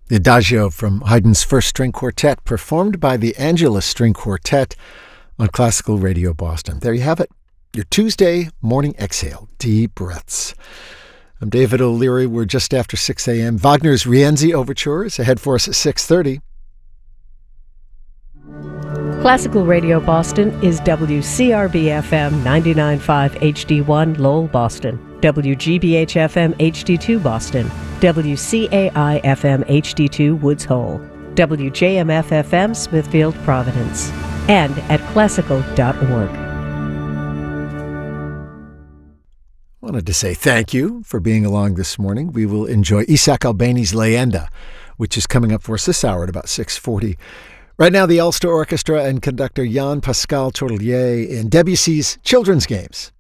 The Adagio from Haydn's First String Quartet, performed by the Angelus String Quartet on Classical Radio Boston. There you have it, your Tuesday morning exhale, deep breaths. I'm David O'Leary. We're just after 6 a.m. Wagner's Rienzi Overture is ahead for us at 6:30. Classical Radio Boston is WCRB-FM 99.5 HD1 Lowell, Boston, WGBH-FM HD2 Boston, WCAI-FM HD2 Woods Hole, WJMF-FM Smithfield, Providence, and at classical.org. Wanted to say thank you for being along this morning. We will enjoy Isaac Albeni's Leyenda, which is coming up for us this hour at about 6:40. Right now, the Ulster Orchestra and conductor Jan Pascal Tourtellier in Debussy's Children's Games.